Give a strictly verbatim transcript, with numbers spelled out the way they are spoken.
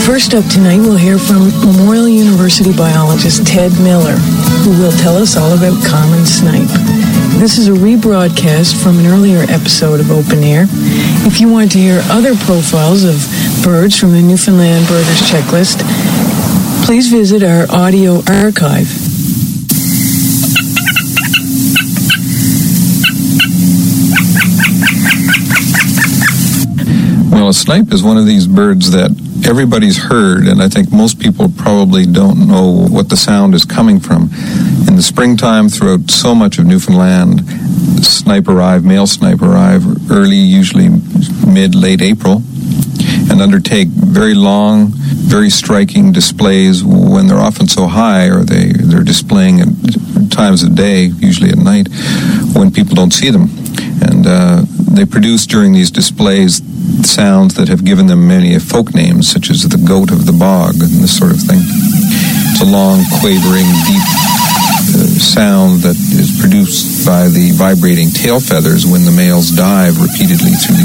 First up tonight, we'll hear from Memorial University biologist Ted Miller, who will tell us all about common snipe. This is a rebroadcast from an earlier episode of Open Air. If you want to hear other profiles of birds from the Newfoundland Birders Checklist, please visit our audio archive. Well, a snipe is one of these birds that everybody's heard, and I think most people probably don't know what the sound is coming from. In the springtime, throughout so much of Newfoundland, snipe arrive, male snipe arrive early, usually mid, late April, and undertake very long, very striking displays when they're often so high, or they, they're displaying at times of day, usually at night, when people don't see them. And uh, they produce during these displays sounds that have given them many folk names, such as the goat of the bog and this sort of thing. It's a long, quavering, deep uh, sound that is produced by the vibrating tail feathers when the males dive repeatedly through